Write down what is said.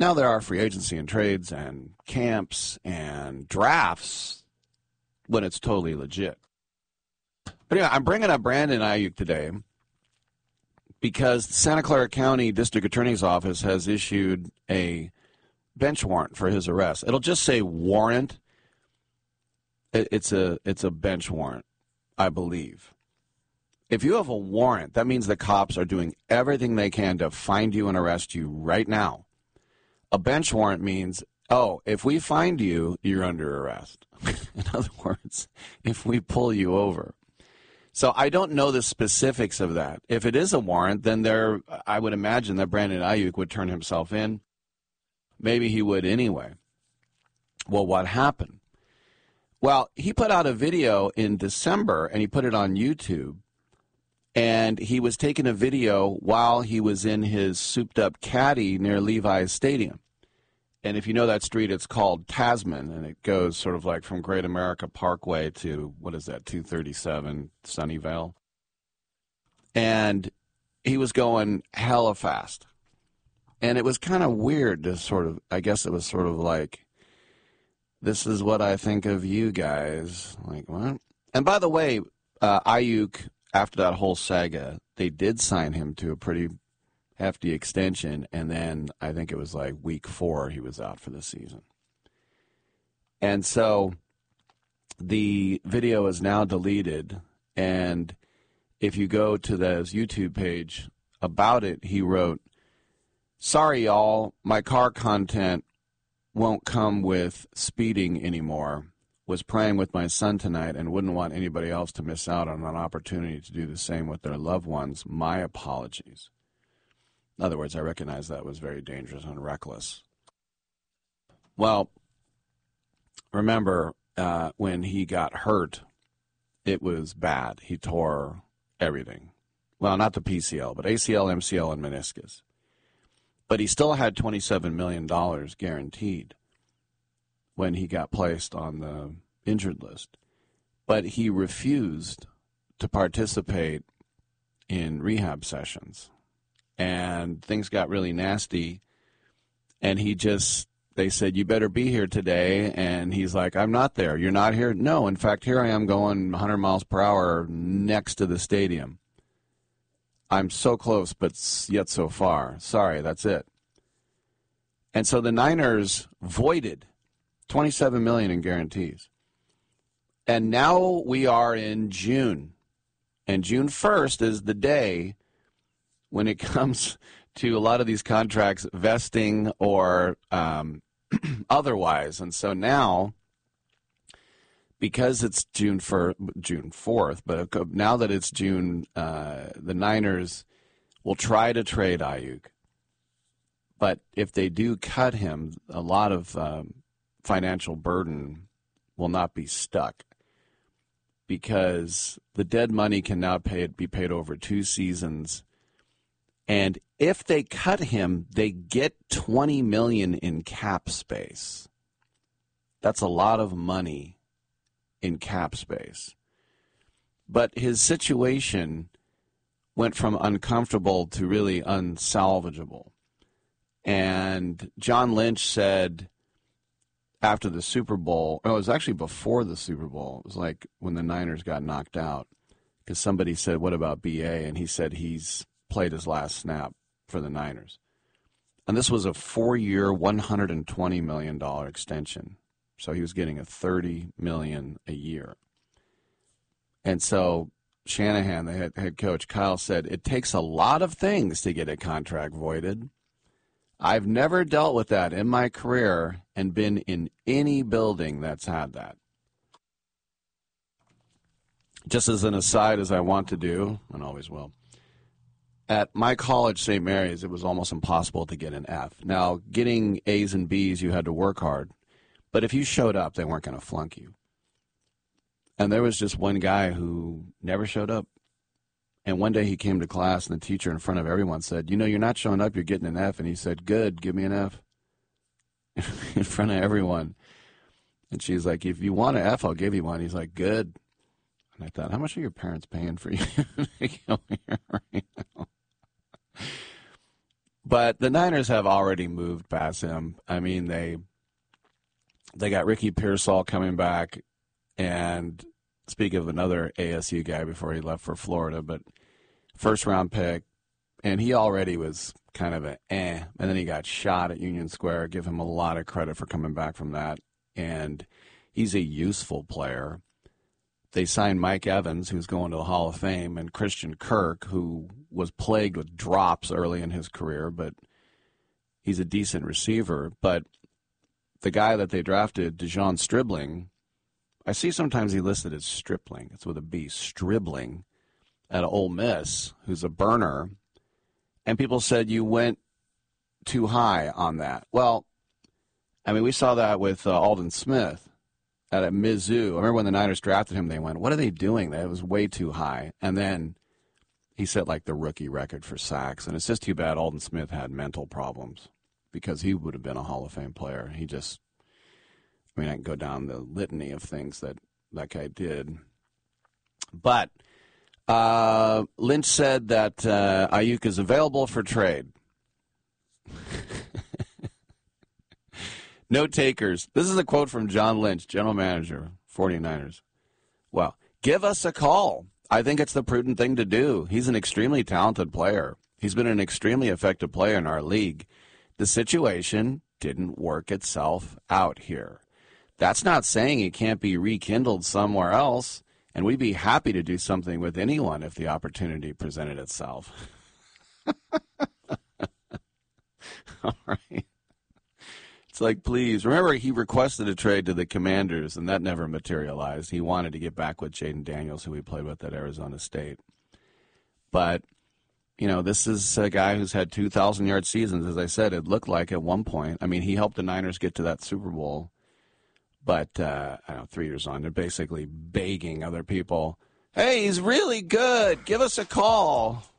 Now there are free agency and trades and camps and drafts when it's totally legit. But anyway, I'm bringing up Brandon Ayuk today because the Santa Clara County District Attorney's Office has issued a bench warrant for his arrest. It'll just say warrant. It's a bench warrant, I believe. If you have a warrant, that means the cops are doing everything they can to find you and arrest you right now. A bench warrant means, oh, if we find you, you're under arrest. In other words, if we pull you over. So I don't know the specifics of that. If it is a warrant, then I would imagine that Brandon Ayuk would turn himself in. Maybe he would anyway. Well, what happened? Well, he put out a video in December, and he put it on YouTube. And he was taking a video while he was in his souped-up caddy near Levi's Stadium. And if you know that street, it's called Tasman, and it goes sort of like from Great America Parkway to, 237 Sunnyvale. And he was going hella fast. And it was kind of weird to I guess it was sort of like, this is what I think of you guys. Like, what? And by the way, Ayuk, after that whole saga, they did sign him to a pretty hefty extension, and then I think it was like week 4 he was out for the season. And so the video is now deleted, and if you go to his YouTube page about it, he wrote, "Sorry, y'all, my car content won't come with speeding anymore. Was praying with my son tonight and wouldn't want anybody else to miss out on an opportunity to do the same with their loved ones. My apologies." In other words, I recognize that was very dangerous and reckless. Well, remember when he got hurt, it was bad. He tore everything. Well, not the PCL, but ACL, MCL, and meniscus. But he still had $27 million guaranteed when he got placed on the injured list. But he refused to participate in rehab sessions. And things got really nasty. And they said, "You better be here today." And he's like, "I'm not there." "You're not here?" "No, in fact, here I am going 100 miles per hour next to the stadium. I'm so close, but yet so far. Sorry, that's it." And so the Niners voided $27 million in guarantees. And now we are in June. And June 1st is the day when it comes to a lot of these contracts vesting or otherwise. And so now, because it's June 4th, but now that it's June, the Niners will try to trade Ayuk. But if they do cut him, a lot of financial burden will not be stuck, because the dead money can now be paid over 2 seasons. And if they cut him, they get $20 million in cap space. That's a lot of money in cap space. But his situation went from uncomfortable to really unsalvageable. And John Lynch said after the Super Bowl, it was actually before the Super Bowl, it was like when the Niners got knocked out, because somebody said, "What about B.A.?" And he said he's played his last snap for the Niners. And this was a 4-year, $120 million extension. So he was getting a $30 million a year. And so Shanahan, the head coach, Kyle, said, "It takes a lot of things to get a contract voided. I've never dealt with that in my career and been in any building that's had that." Just as an aside, as I want to do, and always will, at my college, St. Mary's, it was almost impossible to get an F. Now, getting A's and B's, you had to work hard. But if you showed up, they weren't going to flunk you. And there was just one guy who never showed up. And one day he came to class, and the teacher in front of everyone said, "You know, you're not showing up, you're getting an F." And he said, "Good, give me an F." In front of everyone. And she's like, "If you want an F, I'll give you one." He's like, "Good." And I thought, how much are your parents paying for you to come here right now? But the Niners have already moved past him. I mean, they got Ricky Pearsall coming back, and speak of another ASU guy before he left for Florida, but first-round pick, and he already was kind of and then he got shot at Union Square. Give him a lot of credit for coming back from that, and he's a useful player. They signed Mike Evans, who's going to the Hall of Fame, and Christian Kirk, who was plagued with drops early in his career, but he's a decent receiver. But the guy that they drafted, Dejon Stribling, I see sometimes he listed as Stripling. It's with a B, Stribling, at Ole Miss, who's a burner. And people said you went too high on that. Well, I mean, we saw that with Aldon Smith at Mizzou. I remember when the Niners drafted him, they went, what are they doing? That was way too high. And then he set like the rookie record for sacks. And it's just too bad Aldon Smith had mental problems because he would have been a Hall of Fame player. He just, I mean, I can go down the litany of things that guy did. But Lynch said that Ayuk is available for trade. No takers. This is a quote from John Lynch, general manager, 49ers. Well, give us a call. I think it's the prudent thing to do. He's an extremely talented player. He's been an extremely effective player in our league. The situation didn't work itself out here. That's not saying it can't be rekindled somewhere else, and we'd be happy to do something with anyone if the opportunity presented itself. All right. It's like, please. Remember, he requested a trade to the Commanders, and that never materialized. He wanted to get back with Jaden Daniels, who he played with at Arizona State. But, you know, this is a guy who's had 2,000-yard seasons. As I said, it looked like at one point. I mean, he helped the Niners get to that Super Bowl. But, I don't know, 3 years on, they're basically begging other people, hey, he's really good. Give us a call.